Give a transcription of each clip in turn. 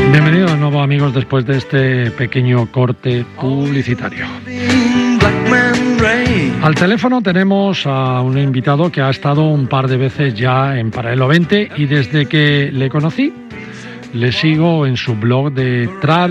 Bienvenidos de nuevo, amigos, después de este pequeño corte publicitario. Al teléfono tenemos a un invitado que ha estado un par de veces ya en Paralelo 20 y desde que le conocí le sigo en su blog de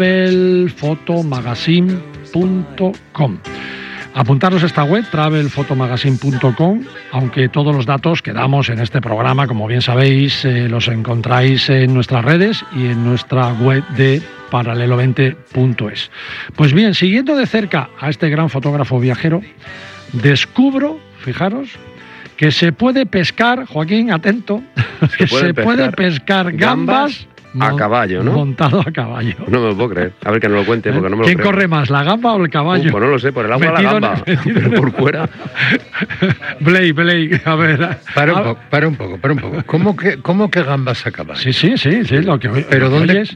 travelphotomagazine.com. Apuntaros a esta web, travelphotomagazine.com, aunque todos los datos que damos en este programa, como bien sabéis, los encontráis en nuestras redes y en nuestra web de paralelo20.es. Pues bien, siguiendo de cerca a este gran fotógrafo viajero, descubro, fijaros, que se puede pescar, Joaquín, atento, que se puede pescar gambas a caballo, ¿no? Montado a caballo. No me lo puedo creer. A ver, que no lo cuente, porque no me lo creo. ¿Quién corre más, la gamba o el caballo? Pues no lo sé, por el agua la gamba, pero por fuera. Blake, a ver. Para un poco. ¿Cómo que gambas a caballo? Sí, lo que pero lo que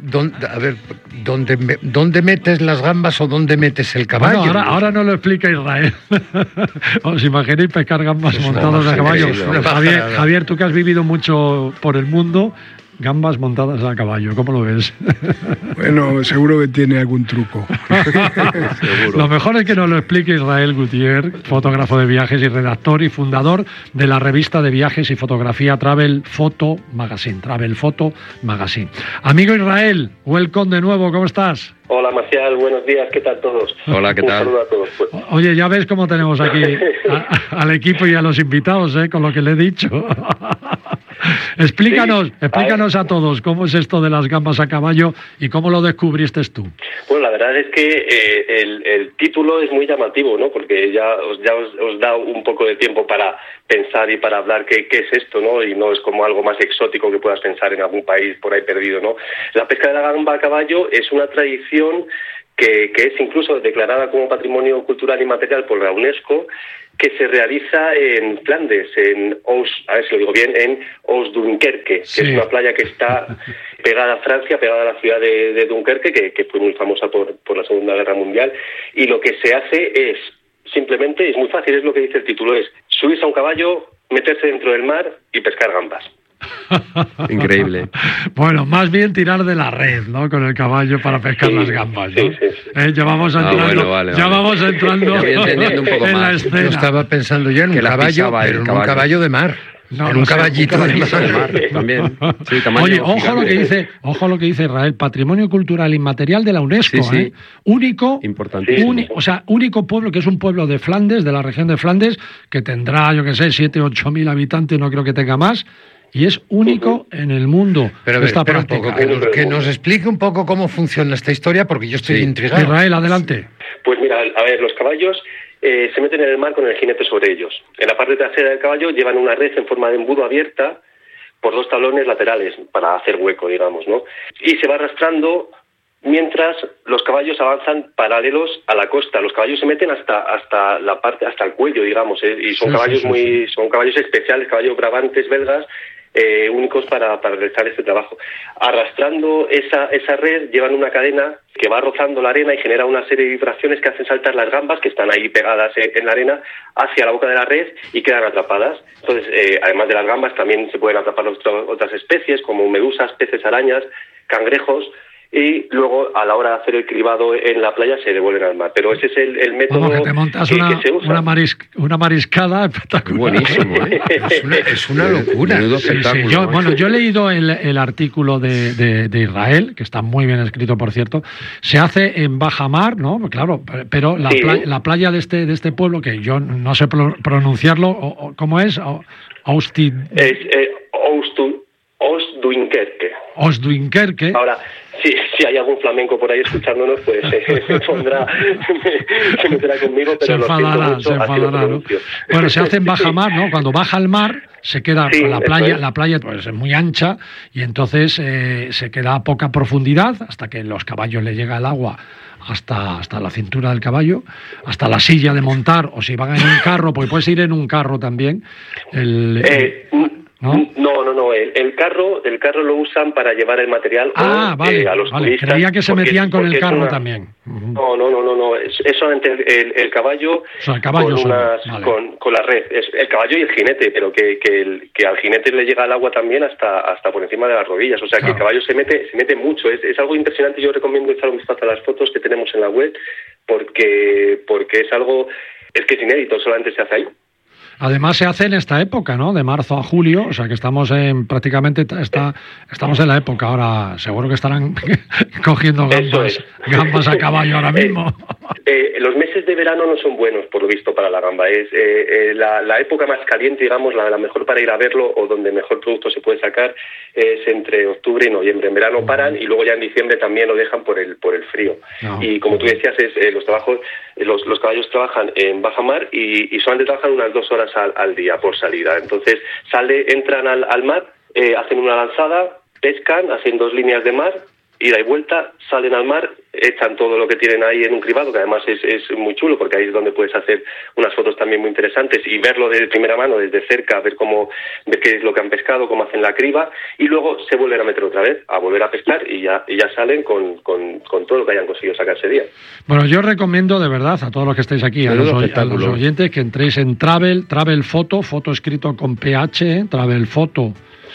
¿dónde metes las gambas o dónde metes el caballo? Bueno, ahora no lo explica Israel. ¿Os imagináis pescar gambas montadas a caballo? Javier, tú que has vivido mucho por el mundo, gambas montadas a caballo, ¿cómo lo ves? Bueno, seguro que tiene algún truco. Lo mejor es que nos lo explique Israel Gutiérrez, fotógrafo de viajes y redactor y fundador de la revista de viajes y fotografía Travel Photo Magazine. Amigo Israel, welcome de nuevo, ¿cómo estás? Hola Marcial, buenos días, ¿qué tal todos? Hola, ¿qué tal? Un saludo a todos. Pues. Oye, ya ves cómo tenemos aquí al equipo y a los invitados, con lo que le he dicho. Explícanos a todos cómo es esto de las gambas a caballo y cómo lo descubriste tú. Bueno, la verdad es que el título es muy llamativo, ¿no? Porque ya os da un poco de tiempo para pensar y para hablar qué es esto, ¿no? Y no es como algo más exótico que puedas pensar en algún país por ahí perdido, ¿no? La pesca de la gamba a caballo es una tradición que es incluso declarada como Patrimonio Cultural Inmaterial por la UNESCO, que se realiza en Flandes, en Oostduinkerque, que es una playa que está pegada a Francia, pegada a la ciudad de Dunkerque, que fue muy famosa por la Segunda Guerra Mundial. Y lo que se hace es, simplemente, es muy fácil, es lo que dice el título, es subirse a un caballo, meterse dentro del mar y pescar gambas. Increíble. Bueno, más bien tirar de la red, ¿no? Con el caballo para pescar las gambas, ¿no? Sí. Ya vamos entrando, vamos entrando un poco en más. la escena. Yo estaba pensando ya en un caballo, pero en un caballo de mar. Un caballito de mar. También. Sí, Oye, ojo lo que dice Israel, Patrimonio Cultural Inmaterial de la UNESCO, sí. Único, importantísimo. Único pueblo, que es un pueblo de Flandes, de la región de Flandes, que tendrá, 7 o 8 mil habitantes, no creo que tenga más. Y es único en el mundo. Pero esta un práctica. poco, que nos explique un poco cómo funciona esta historia, porque yo estoy intrigado. Israel, adelante. Pues mira, a ver, los caballos se meten en el mar con el jinete sobre ellos. En la parte trasera del caballo llevan una red en forma de embudo abierta por 2 tablones laterales para hacer hueco, digamos, ¿no? Y se va arrastrando mientras los caballos avanzan paralelos a la costa. Los caballos se meten hasta la parte, hasta el cuello, digamos, y son son caballos especiales, caballos brabantes belgas, únicos para realizar este trabajo. Arrastrando esa red llevan una cadena que va rozando la arena y genera una serie de vibraciones que hacen saltar las gambas que están ahí pegadas en la arena hacia la boca de la red y quedan atrapadas. Entonces, además de las gambas, también se pueden atrapar otras especies como medusas, peces, arañas, cangrejos. Y luego, a la hora de hacer el cribado en la playa, se devuelven al mar. Pero ese es el método que te montas que se usa. Una mariscada espectacular. Buenísimo, ¿eh? Es una locura. Yo he leído el artículo de Israel, que está muy bien escrito, por cierto. Se hace en bajamar, ¿no? Claro, pero la playa de este pueblo, que yo no sé pronunciarlo, ¿cómo es? Oostduinkerque. Oostduinkerque. Ahora, si hay algún flamenco por ahí escuchándonos, pues se meterá conmigo, pero se enfadará, ¿no? Bueno, se hace en bajamar, ¿no? Cuando baja el mar, se queda la playa pues es muy ancha y entonces se queda a poca profundidad hasta que los caballos le llega el agua hasta la cintura del caballo, hasta la silla de montar, o si van en un carro, pues puedes ir en un carro también. ¿no? No. El carro lo usan para llevar el material vale, a los turistas. Creía que se metían con el carro también. No. Es solamente el caballo, o sea, el caballo con la red. Es el caballo y el jinete, pero que al jinete le llega el agua también hasta por encima de las rodillas. O sea, que el caballo se mete mucho. Es algo impresionante. Yo recomiendo echar un vistazo a las fotos que tenemos en la web porque es algo... Es que es inédito, solamente se hace ahí. Además se hace en esta época, ¿no? De marzo a julio, o sea que estamos estamos en la época ahora. Seguro que estarán cogiendo gambas a caballo ahora mismo. Los meses de verano no son buenos, por lo visto, para la gamba. Es la época más caliente, digamos, la mejor para ir a verlo o donde mejor producto se puede sacar es entre octubre y noviembre. En verano paran y luego ya en diciembre también lo dejan por el frío. No. Y como tú decías, los caballos trabajan en baja mar y solamente trabajan unas 2 horas al día por salida. Entonces entran al mar, hacen una lanzada, pescan, hacen 2 líneas de mar, ida y vuelta, salen al mar, echan todo lo que tienen ahí en un cribado, que además es muy chulo porque ahí es donde puedes hacer unas fotos también muy interesantes y verlo de primera mano, desde cerca, ver qué es lo que han pescado, cómo hacen la criba, y luego se vuelven a meter otra vez, a volver a pescar y ya salen con todo lo que hayan conseguido sacar ese día. Bueno, yo recomiendo de verdad a todos los que estéis aquí, a los oyentes, que entréis en Travel Photo escrito con PH, Travel Photo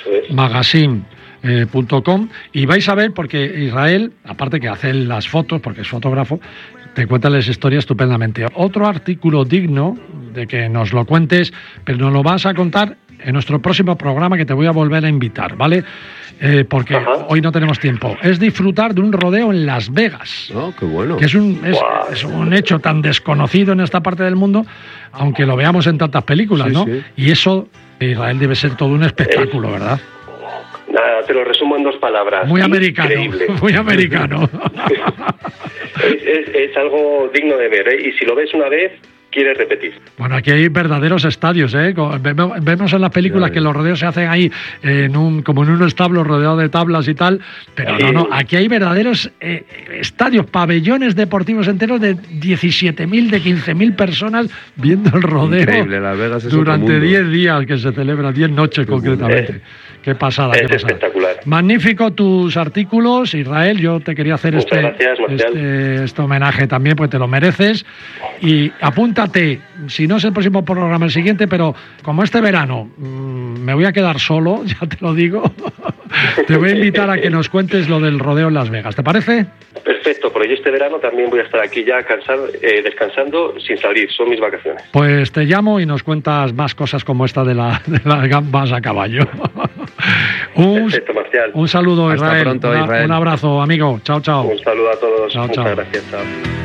Magazine.com y vais a ver, porque Israel, aparte que hace las fotos, porque es fotógrafo, te cuenta las historias estupendamente. Otro artículo digno de que nos lo cuentes, pero nos lo vas a contar en nuestro próximo programa, que te voy a volver a invitar, ¿vale? Porque hoy no tenemos tiempo. Es disfrutar de un rodeo en Las Vegas. Oh, qué bueno. Que es un hecho tan desconocido en esta parte del mundo, aunque lo veamos en tantas películas, ¿no? Sí. Y eso, Israel, debe ser todo un espectáculo, ¿verdad? Nada, te lo resumo en 2 palabras. Muy americano. Increíble. Muy americano. es algo digno de ver, ¿eh? Y si lo ves una vez, quieres repetir. Bueno, aquí hay verdaderos estadios, ¿eh? Vemos en las películas que los rodeos se hacen ahí como en un establo rodeado de tablas y tal, pero no, aquí hay verdaderos estadios, pabellones deportivos enteros de 17.000, de 15.000 personas viendo el rodeo. Increíble, Las Vegas es durante 10 días que se celebra, 10 noches concretamente. Qué pasada, qué pasada. Espectacular. Magnífico tus artículos, Israel. Yo te quería hacer este homenaje también, pues te lo mereces. Y apúntate, si no es el próximo programa, el siguiente, pero como este verano me voy a quedar solo, ya te lo digo, te voy a invitar a que nos cuentes lo del rodeo en Las Vegas. ¿Te parece? Perfecto, porque yo este verano también voy a estar aquí ya descansando sin salir, son mis vacaciones. Pues te llamo y nos cuentas más cosas como esta de las gambas a caballo. Perfecto, Marcial. Un saludo, Israel. Hasta pronto, Israel. Un abrazo, amigo. Chao, chao. Un saludo a todos. Chao, Muchas chao. gracias. Chao.